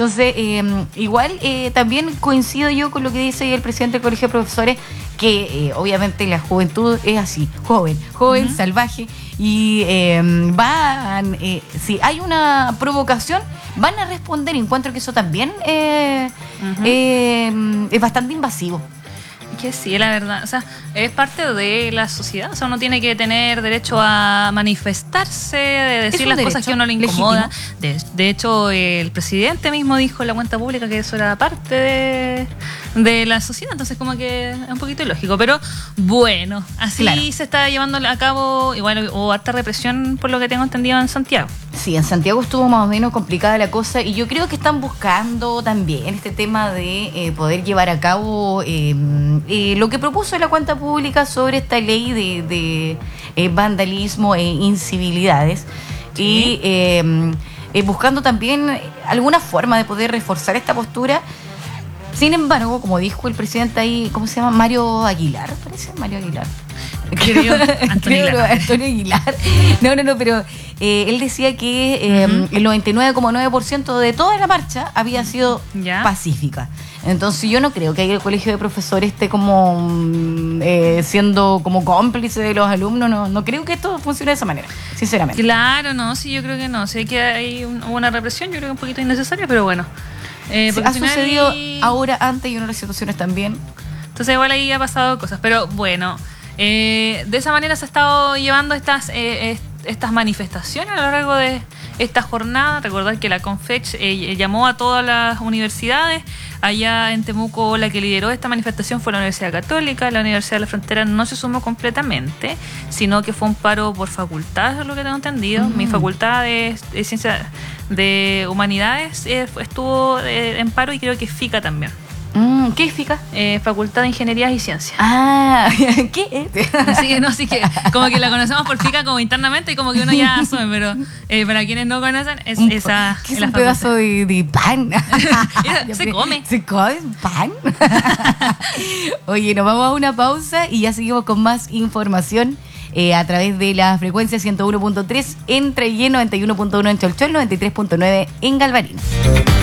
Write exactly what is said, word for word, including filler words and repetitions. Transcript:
Entonces, eh, igual eh, también coincido yo con lo que dice el presidente del Colegio de Profesores, que eh, obviamente la juventud es así, joven, joven, uh-huh. salvaje, y eh, van, eh, si hay una provocación, van a responder. Encuentro que eso también eh, uh-huh. eh, es bastante invasivo. Que sí, la verdad, o sea, es parte de la sociedad, o sea, uno tiene que tener derecho a manifestarse, de decir las cosas que a uno le incomoda. De, de hecho, el presidente mismo dijo en la cuenta pública que eso era parte de, de la sociedad, entonces como que es un poquito ilógico, pero bueno, así claro. se está llevando a cabo, igual hubo harta represión por lo que tengo entendido en Santiago. Sí, en Santiago estuvo más o menos complicada la cosa, y yo creo que están buscando también este tema de eh, poder llevar a cabo eh, eh, lo que propuso la cuenta pública sobre esta ley de, de eh, vandalismo e incivilidades, sí. y eh, eh, buscando también alguna forma de poder reforzar esta postura. Sin embargo, como dijo el presidente ahí, ¿cómo se llama? Mario Aguilar, parece, Mario Aguilar. Creo, Antonio Creo, Aguilar. Antonio Aguilar. No, no, no, pero eh, él decía que eh, uh-huh. el noventa y nueve coma nueve por ciento de toda la marcha había sido ¿Ya? pacífica. Entonces yo no creo que el colegio de profesores esté como eh, siendo como cómplice de los alumnos. No, no creo que esto funcione de esa manera, sinceramente. Claro, no, sí, yo creo que no. Sé que hay un, una represión, yo creo que un poquito innecesaria, pero bueno. Eh, sí, ha sucedido hay... ahora, antes, y en otras situaciones también. Entonces igual ahí ha pasado cosas, pero bueno, eh, de esa manera se ha estado llevando estas eh, estas manifestaciones a lo largo de esta jornada. Recordar que la Confech eh, llamó a todas las universidades. Allá en Temuco la que lideró esta manifestación fue la Universidad Católica. La Universidad de la Frontera no se sumó completamente, sino que fue un paro por facultad, es lo que tengo entendido. Mm. Mi facultad de, de Ciencias de Humanidades eh, estuvo eh, en paro, y creo que FICA también. Mm, ¿Qué es FICA? Eh, Facultad de Ingenierías y Ciencias. Ah, ¿qué es? Así que no, así que como que la conocemos por FICA como internamente, y como que uno ya asume, pero eh, para quienes no conocen, es un, esa. ¿Qué es, es un pedazo de, de pan? Se come. ¿Se come pan? Oye, nos vamos a una pausa y ya seguimos con más información. Eh, a través de la frecuencia ciento uno punto tres en Traillén, noventa y uno punto uno en Cholchol, noventa y tres punto nueve en Galvarino.